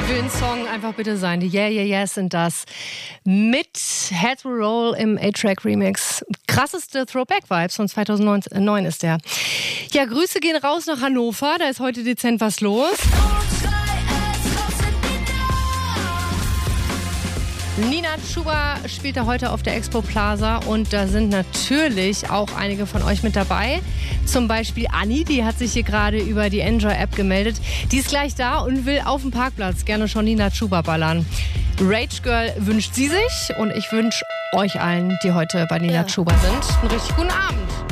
will ein Song einfach bitte sein. Die Yeah, Yeah, Yes sind das. Mit Head to Roll im A-Track-Remix. Krasseste Throwback-Vibes von 2009 ist der. Ja, Grüße gehen raus nach Hannover. Da ist heute dezent was los. Nina Chuba spielt da heute auf der Expo Plaza und da sind natürlich auch einige von euch mit dabei. Zum Beispiel Anni, die hat sich hier gerade über die Enjoy-App gemeldet. Die ist gleich da und will auf dem Parkplatz gerne schon Nina Chuba ballern. Rage Girl wünscht sie sich und ich wünsche euch allen, die heute bei Nina Chuba sind, einen richtig guten Abend.